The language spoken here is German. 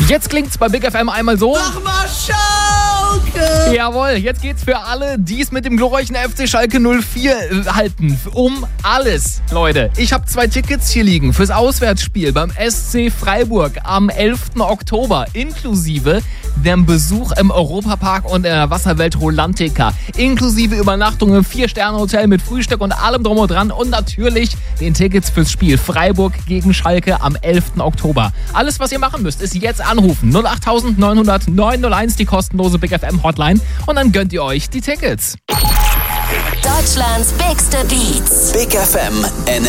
Jetzt klingt's bei Big FM einmal so. Mach mal Schalke! Jawohl, jetzt geht's für alle, die es mit dem glorreichen FC Schalke 04 halten. Um alles, Leute. Ich habe 2 Tickets hier liegen fürs Auswärtsspiel beim SC Freiburg am 11. Oktober, inklusive dem Besuch im Europapark und in der Wasserwelt Rolantica. Inklusive Übernachtung im 4-Sterne-Hotel mit Frühstück und allem drum und dran. Und natürlich den Tickets fürs Spiel Freiburg gegen Schalke am 11. Oktober. Alles, was ihr machen müsst, ist jetzt anrufen. 08900 901, die kostenlose Big FM Hotline. Und dann gönnt ihr euch die Tickets. Deutschlands bigste Beats. Big FM